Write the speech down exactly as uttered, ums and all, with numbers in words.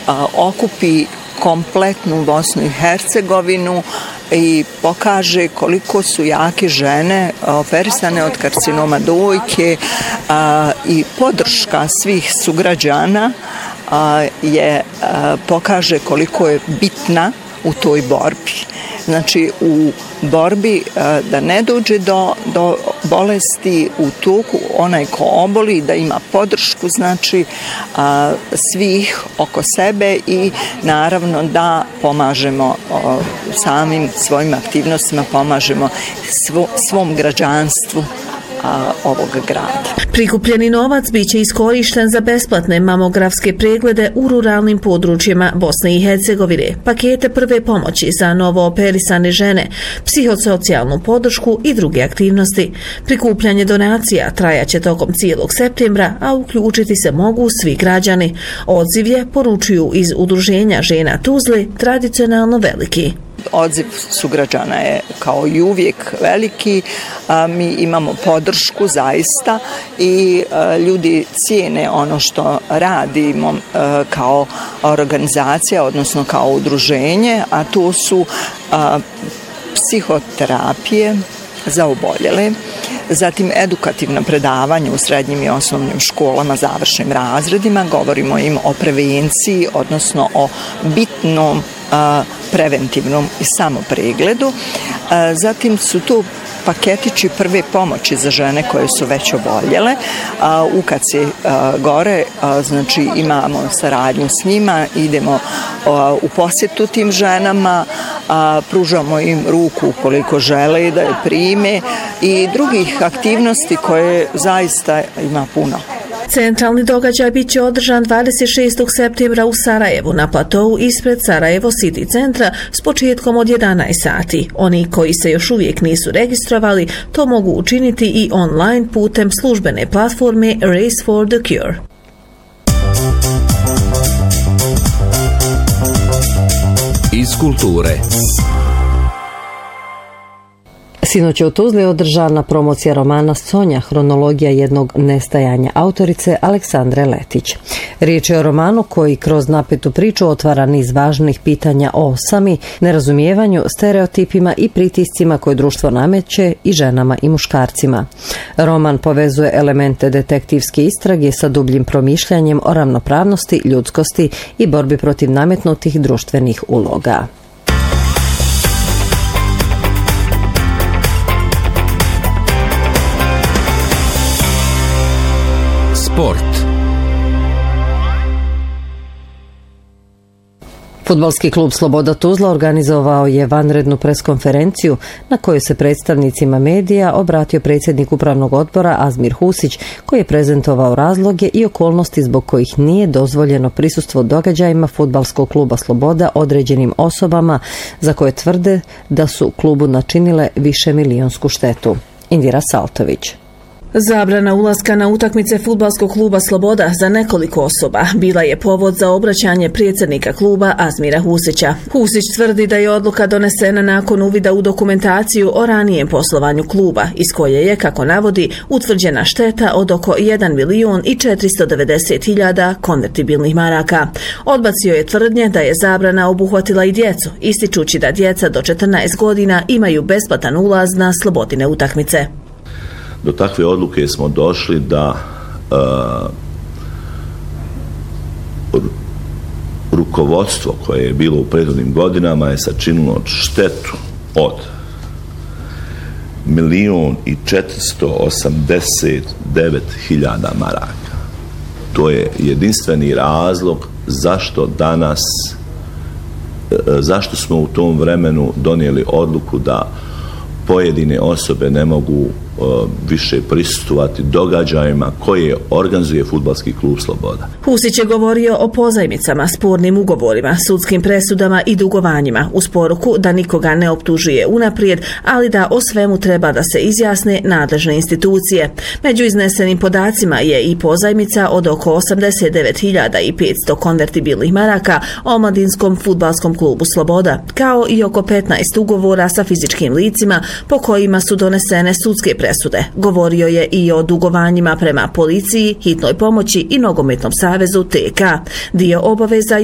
a, okupi kompletnu Bosnu i Hercegovinu i pokaže koliko su jake žene operisane od karcinoma dojke a, i podrška svih sugrađana a, je a, pokaže koliko je bitna u toj borbi. Znači u borbi a, da ne dođe do, do bolesti u toku, onaj ko oboli da ima podršku, znači a, svih oko sebe i naravno da pomažemo a, samim svojim aktivnostima, pomažemo svo, svom građanstvu a, ovog grada. Prikupljeni novac biće iskorišten za besplatne mamografske preglede u ruralnim područjima Bosne i Hercegovine, pakete prve pomoći za novo operisane žene, psihosocijalnu podršku i druge aktivnosti. Prikupljanje donacija trajaće tokom cijelog septembra, a uključiti se mogu svi građani. Odziv je, poručuju iz Udruženja žena Tuzle, tradicionalno veliki. Odziv sugrađana je kao i uvijek veliki, a, mi imamo podršku zaista i a, ljudi cijene ono što radimo a, kao organizacija, odnosno kao udruženje, a to su a, psihoterapije za oboljele, zatim edukativna predavanja u srednjim i osnovnim školama, završnim razredima, govorimo im o prevenciji, odnosno o bitnom a, preventivnom i samopregledu. A, zatim su tu paketići prve pomoći za žene koje su već oboljele. A, u Kaci gore, a, znači imamo saradnju s njima, idemo a, u posjetu tim ženama, a, pružamo im ruku ukoliko žele da je prime i drugih aktivnosti koje zaista ima puno. Centralni događaj bit će održan dvadeset šestog septembra u Sarajevu na platovu ispred Sarajevo City centra s početkom od jedanaest sati. Oni koji se još uvijek nisu registrovali to mogu učiniti i online putem službene platforme Race for the Cure. Iz kulture. Sinoć je u Tuzli održana promocija romana Sonja, hronologija jednog nestajanja autorice Aleksandre Letić. Riječ je o romanu koji kroz napetu priču otvara niz važnih pitanja o sami, nerazumijevanju, stereotipima i pritiscima koje društvo nameće i ženama i muškarcima. Roman povezuje elemente detektivske istrage sa dubljim promišljanjem o ravnopravnosti, ljudskosti i borbi protiv nametnutih društvenih uloga. Sport. Fudbalski klub Sloboda Tuzla organizovao je vanrednu preskonferenciju na kojoj se predstavnicima medija obratio predsjednik upravnog odbora Azmir Husić, koji je prezentovao razloge i okolnosti zbog kojih nije dozvoljeno prisustvo događajima Fudbalskog kluba Sloboda određenim osobama za koje tvrde da su klubu načinile višemilionsku štetu. Indira Saltović. Zabrana ulaska na utakmice Fudbalskog kluba Sloboda za nekoliko osoba bila je povod za obraćanje predsjednika kluba Azmira Husića. Husić tvrdi da je odluka donesena nakon uvida u dokumentaciju o ranijem poslovanju kluba, iz koje je, kako navodi, utvrđena šteta od oko jedan milion i četiristo devedeset hiljada konvertibilnih maraka. Odbacio je tvrdnje da je zabrana obuhvatila i djecu, ističući da djeca do četrnaest godina imaju besplatan ulaz na Slobodine utakmice. Do takve odluke smo došli da uh, rukovodstvo koje je bilo u prethodnim godinama je sačinilo štetu od milion i četiristo osamdeset devet hiljada maraka. To je jedinstveni razlog zašto danas, uh, zašto smo u tom vremenu donijeli odluku da pojedine osobe ne mogu više prisustvovati događajima koje organizuje Fudbalski klub Sloboda. Husić je govorio o pozajmicama, spornim ugovorima, sudskim presudama i dugovanjima, uz poruku da nikoga ne optužuje unaprijed, ali da o svemu treba da se izjasne nadležne institucije. Među iznesenim podacima je i pozajmica od oko osamdeset devet hiljada petsto konvertibilnih maraka Omladinskom Fudbalskom klubu Sloboda, kao i oko petnaest ugovora sa fizičkim licima po kojima su donesene sudske presude. Govorio je i o dugovanjima prema policiji, hitnoj pomoći i nogometnom savezu T K. Dio obaveza